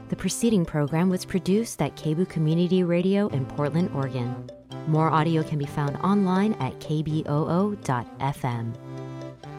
The preceding program was produced at KBOO Community Radio in Portland, Oregon. More audio can be found online at kboo.fm.